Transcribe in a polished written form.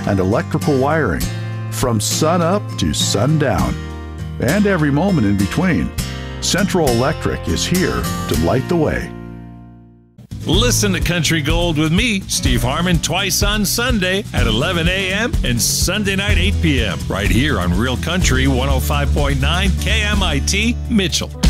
and electrical wiring, from sun up to sundown, and every moment in between. Central Electric is here to light the way. Listen to Country Gold with me, Steve Harmon, twice on Sunday at 11 a.m. and Sunday night 8 p.m. right here on Real Country 105.9 KMIT Mitchell.